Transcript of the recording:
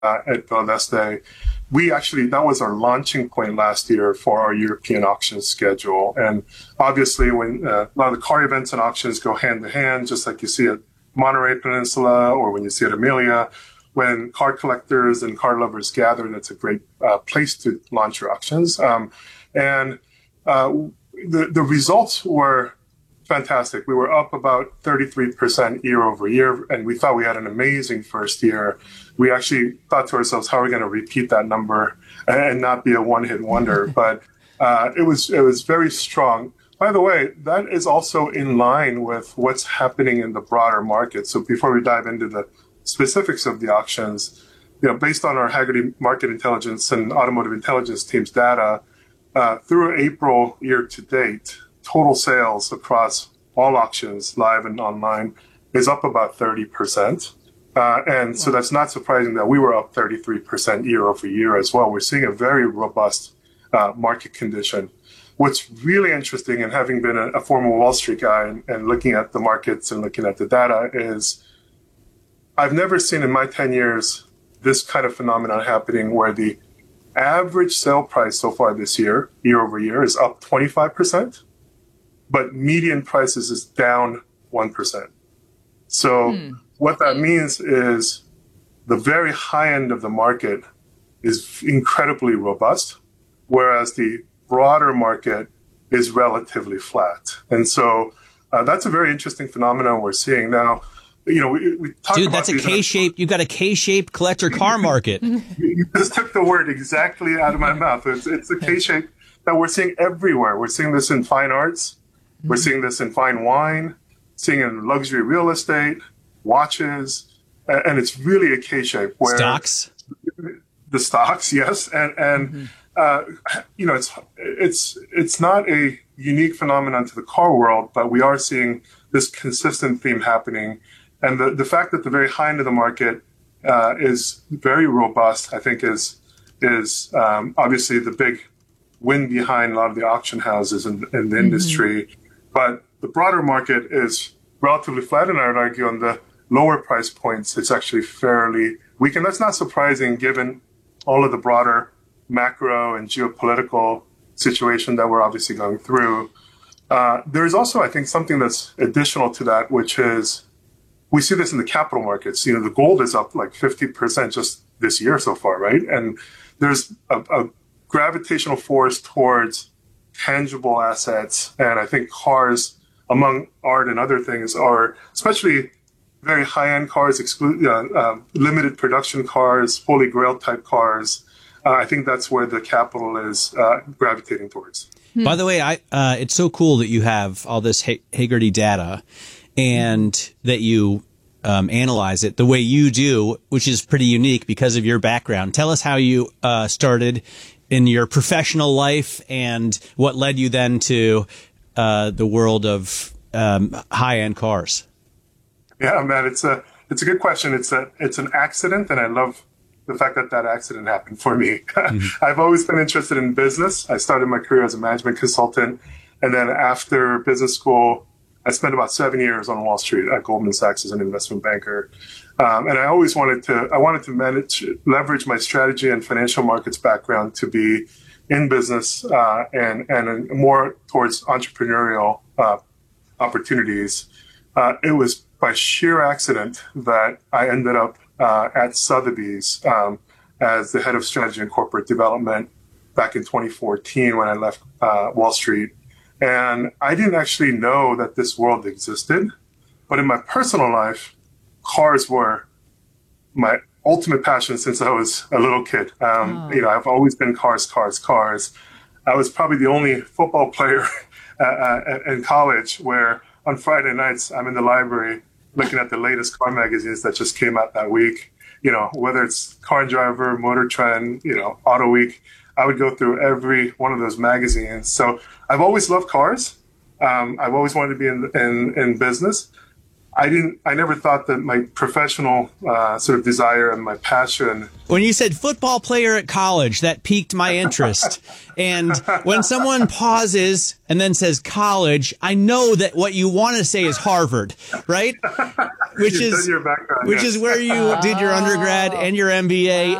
at Valveste. That was our launching point last year for our European auction schedule. And obviously, when a lot of the car events and auctions go hand in hand, just like you see at Monterey Peninsula or when you see at Amelia, when car collectors and car lovers gather, that's a great place to launch your auctions. The results were fantastic. We were up about 33% year over year, and we thought we had an amazing first year. We actually thought to ourselves, how are we going to repeat that number and not be a one-hit wonder? But it was very strong. By the way, that is also in line with what's happening in the broader market. So before we dive into the specifics of the auctions, based on our Hagerty Market Intelligence and Automotive Intelligence team's data, through April year to date, total sales across all auctions, live and online, is up about 30%. And so that's not surprising that we were up 33% year over year as well. We're seeing a very robust market condition. What's really interesting, and having been a former Wall Street guy and looking at the markets and looking at the data, is I've never seen in my 10 years this kind of phenomenon happening where the average sale price so far this year, year over year, is up 25%, but median prices is down 1%. So what that means is the very high end of the market is incredibly robust, whereas the broader market is relatively flat. And so that's a very interesting phenomenon we're seeing now. We talk Dude, about that's a K-shaped. You've got a K-shaped collector car market. You just took the word exactly out of my mouth. It's a K-shape that we're seeing everywhere. We're seeing this in fine arts. We're seeing this in fine wine, seeing it in luxury real estate, watches, and it's really a K-shape. Where stocks? The stocks, yes. And it's not a unique phenomenon to the car world, but we are seeing this consistent theme happening. And the fact that the very high end of the market is very robust, I think, is obviously the big win behind a lot of the auction houses in the industry. But the broader market is relatively flat, and I would argue on the lower price points, it's actually fairly weak. And that's not surprising given all of the broader macro and geopolitical situation that we're obviously going through. There's also, I think, something that's additional to that, which is we see this in the capital markets. The gold is up like 50% just this year so far, right? And there's a gravitational force towards tangible assets. And I think cars, among art and other things, are especially very high-end cars, limited production cars, holy grail type cars. I think that's where the capital is gravitating towards. By the way, it's so cool that you have all this Hagerty data and that you analyze it the way you do, which is pretty unique because of your background. Tell us how you started in your professional life and what led you then to the world of high-end cars. Yeah, man, it's a good question. It's an accident, and I love the fact that accident happened for me. I've always been interested in business. I started my career as a management consultant, and then after business school, I spent about 7 years on Wall Street at Goldman Sachs as an investment banker. And I always wanted to leverage my strategy and financial markets background to be in business and more towards entrepreneurial opportunities. It was by sheer accident that I ended up at Sotheby's as the head of strategy and corporate development back in 2014 when I left Wall Street. And I didn't actually know that this world existed. But in my personal life, cars were my ultimate passion since I was a little kid. I've always been cars. I was probably the only football player in college where on Friday nights I'm in the library looking at the latest car magazines that just came out that week. Whether it's Car and Driver, Motor Trend, Auto Week, I would go through every one of those magazines. So I've always loved cars. I've always wanted to be in business. I never thought that my professional sort of desire and my passion. When you said football player at college, that piqued my interest. And when someone pauses and then says college, I know that what you want to say is Harvard, right? which You've is done your background, which yes. is where you did your undergrad and your MBA